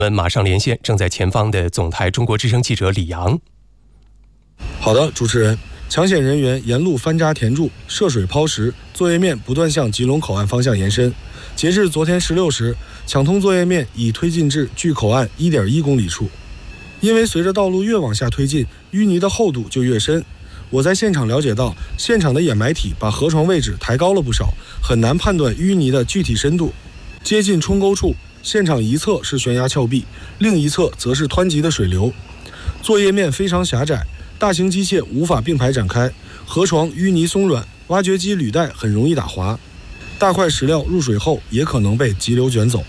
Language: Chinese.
我们马上连线正在前方的总台中国之声记者李阳。 好的，主持人，抢险人员沿路翻扎填筑、涉水抛石，作业面不断向吉隆口岸方向延伸。截至昨天16时，抢通作业面已推进至距口岸 1.1 公里处。因为随着道路越往下推进，淤泥的厚度就越深。我在现场了解到，现场的掩埋体把河床位置抬高了不少，很难判断淤泥的具体深度。接近冲沟处，现场一侧是悬崖峭壁，另一侧则是湍急的水流。作业面非常狭窄，大型机械无法并排展开，河床淤泥松软，挖掘机履带很容易打滑。大块石料入水后也可能被急流卷走。